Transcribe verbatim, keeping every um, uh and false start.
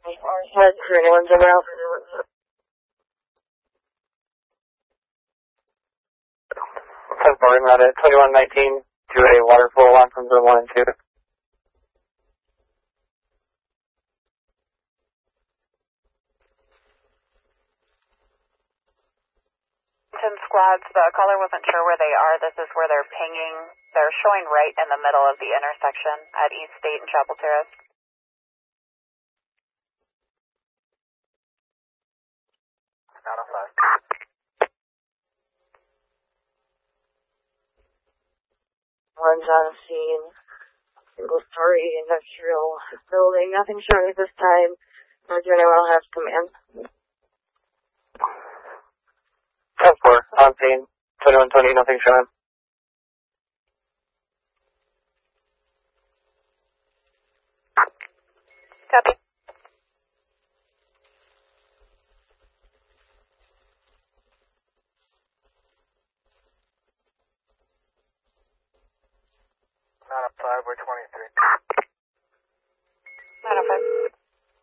Head for anyone's around. ten four, ring route at twenty-one nineteen to a water flow alarm from zone one and two. ten squads, the caller wasn't sure where they are. This is where they're pinging. They're showing right in the middle of the intersection at East State and Chapel Terrace. Not a five. One's on scene. Single story industrial building. Nothing showing at this time. Nor do anyone have command. ten four, on scene. twenty-one twenty, nothing showing. Copy. Not a five, we're twenty-three.